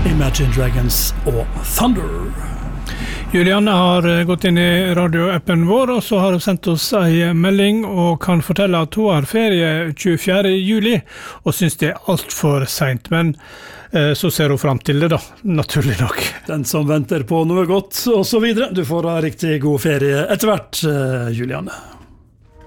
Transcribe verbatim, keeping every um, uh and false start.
Imagine Dragons og Thunder. Julianne har gått inn i radioappen vår, og så har hun sendt oss en melding og kan fortelle at hun har ferie tjuefjerde juli, og synes det er alt for sent, men eh, så ser hun frem til det da, naturlig nok. Den som venter på noe godt, og så videre. Du får ha riktig god ferie etter hvert, Julianne.